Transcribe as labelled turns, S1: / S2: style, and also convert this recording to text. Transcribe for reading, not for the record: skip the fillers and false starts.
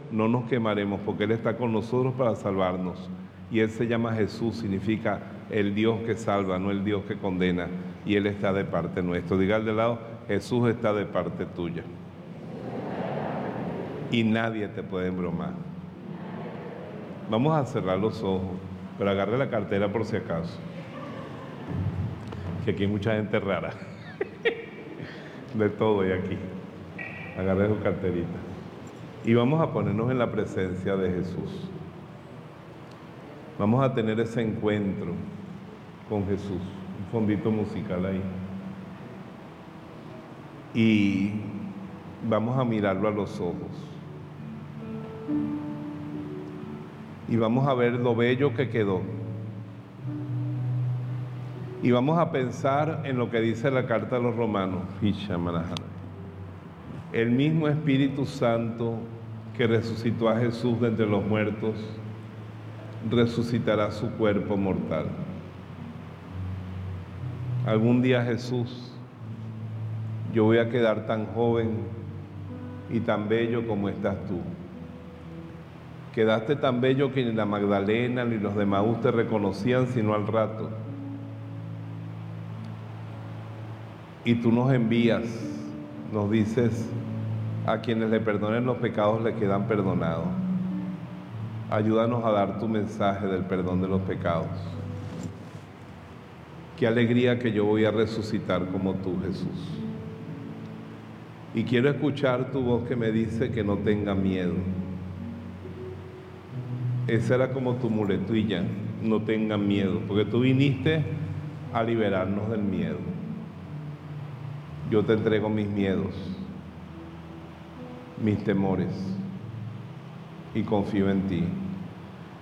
S1: no nos quemaremos, porque Él está con nosotros para salvarnos. Y Él se llama Jesús, significa el Dios que salva, no el Dios que condena. Y Él está de parte nuestra. Diga al de lado, Jesús está de parte tuya. Y nadie te puede embromar. Vamos a cerrar los ojos, pero agarre la cartera por si acaso. Que aquí hay mucha gente rara. De todo hay aquí. Agarre su carterita. Y vamos a ponernos en la presencia de Jesús. Vamos a tener ese encuentro con Jesús. Un fondito musical ahí. Y vamos a mirarlo a los ojos. Y vamos a ver lo bello que quedó. Y vamos a pensar en lo que dice la carta a los romanos. El mismo Espíritu Santo que resucitó a Jesús de entre los muertos, resucitará su cuerpo mortal. Algún día, Jesús, yo voy a quedar tan joven y tan bello como estás tú. Quedaste tan bello que ni la Magdalena ni los de Maús te reconocían sino al rato. Y tú nos envías, nos dices, a quienes le perdonen los pecados le quedan perdonados. Ayúdanos a dar tu mensaje del perdón de los pecados. Qué alegría que yo voy a resucitar como tú, Jesús. Y quiero escuchar tu voz que me dice que no tenga miedo. Esa era como tu muletilla, no tengan miedo, porque tú viniste a liberarnos del miedo. Yo te entrego mis miedos, mis temores, y confío en ti.